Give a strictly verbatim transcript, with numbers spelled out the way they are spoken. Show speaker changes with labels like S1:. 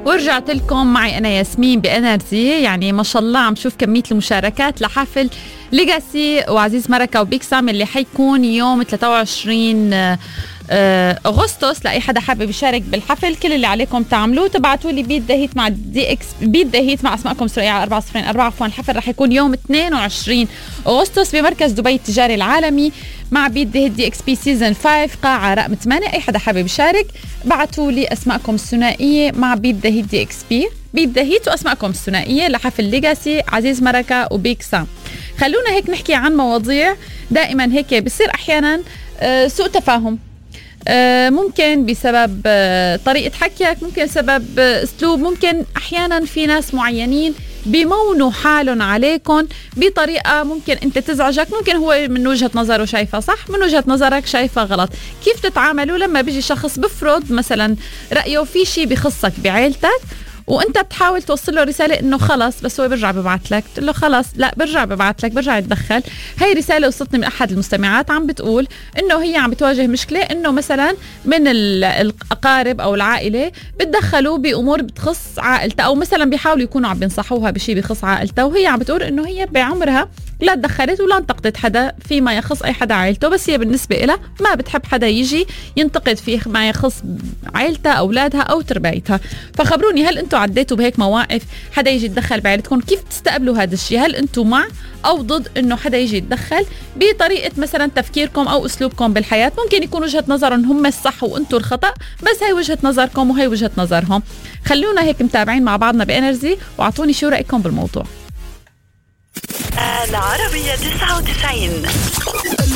S1: ورجعت لكم معي أنا ياسمين بإنرجي. يعني ما شاء الله عم شوف كمية المشاركات لحفل ليجاسي وعزيز مركة وبيك سام اللي حيكون يوم ثلاثة وعشرين أغسطس. لأي حدا حابب يشارك بالحفل كل اللي عليكم تعملوه تبعتوا لي بيت دهيت مع دي إكس بيت دهيت مع أسماءكم الثنائية على أربعة صفر أربعة. عفوا الحفل رح يكون يوم اثنين وعشرين أغسطس بمركز دبي التجاري العالمي مع بيت دهيت دي إكس بي سيزن خمسة قاعة رقم ثمانية. أي حدا حابب يشارك بعتوا لي أسماءكم الثنائية مع بيت دهيت دي إكس بي بيت دهيت وأسماءكم الثنائية لحفل ليجاسي عزيز مركة وبيك سام. خلونا هيك نحكي عن مواضيع دائما هيك بصير أحيانا سوء تفاهم، ممكن بسبب طريقة حكيك، ممكن سبب أسلوب، ممكن أحيانا في ناس معينين بيمونوا حالهم عليكم بطريقة ممكن أنت تزعجك، ممكن هو من وجهة نظره شايفة صح، من وجهة نظرك شايفة غلط. كيف تتعاملوا لما بيجي شخص بفرض مثلا رأيه في شيء بخصك بعائلتك وانت بتحاول توصل له رساله انه خلص، بس هو برجع ببعث لك تقول له خلص لا برجع ببعث لك برجع يتدخل. هاي رساله وصلتني من احد المستمعات عم بتقول انه هي عم بتواجه مشكله انه مثلا من الاقارب او العائله بتدخلوا بامور بتخص عائلتها، او مثلا بيحاولوا يكونوا عم بينصحوها بشيء بخص عائلتها، وهي عم بتقول انه هي بعمرها لا تدخلت ولا انتقدت حدا فيما يخص اي حدا عائلته، بس هي بالنسبه لها ما بتحب حدا يجي ينتقد فيه ما يخص عائلتها اولادها او تربيتها. فخبروني هل انتم عديتوا بهيك مواقف حدا يجي يتدخل بعائلتكم؟ كيف تستقبلوا هذا الشيء؟ هل انتم مع او ضد انه حدا يجي يتدخل بطريقه مثلا تفكيركم او اسلوبكم بالحياه؟ ممكن يكون وجهه نظرهم هم الصح وانتم الخطا، بس هي وجهه نظركم وهي وجهه نظرهم. خلونا هيك متابعين مع بعضنا بإنرجي واعطوني شو رايكم بالموضوع.
S2: العربية تسعة وتسعين